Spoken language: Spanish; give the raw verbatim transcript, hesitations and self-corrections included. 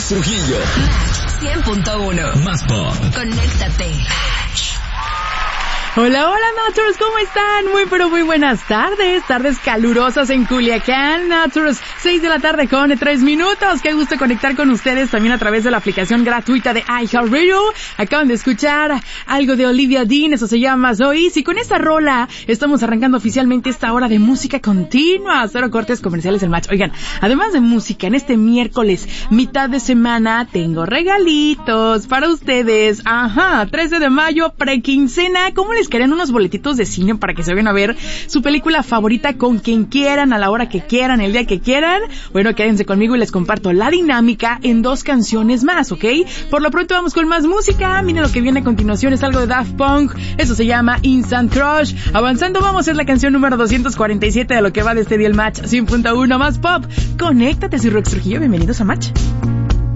Rox Trujillo. Match cien punto uno. Más pop. Conéctate. Hola, hola, Naturals, ¿cómo están? Muy, pero muy buenas tardes. Tardes calurosas en Culiacán, Naturals. seis de la tarde con tres minutos. Qué gusto conectar con ustedes también a través de la aplicación gratuita de iHeartRadio. Acaban de escuchar algo de Olivia Dean, eso se llama So Easy. Con esta rola estamos arrancando oficialmente esta hora de música continua. Cero cortes comerciales el match. Oigan, además de música, en este miércoles, mitad de semana, tengo regalitos para ustedes. Ajá, trece de mayo, prequincena. ¿Cómo les querían unos boletitos de cine para que se vayan a ver su película favorita con quien quieran, a la hora que quieran, el día que quieran? Bueno, quédense conmigo y les comparto la dinámica en dos canciones más, ¿ok? Por lo pronto vamos con más música. Miren lo que viene a continuación, es algo de Daft Punk. Eso se llama Instant Crush. Avanzando, vamos a hacer la canción número doscientos cuarenta y siete de lo que va de este día el Match cien punto uno más pop. Conéctate, soy Rox Trujillo, bienvenidos a Match.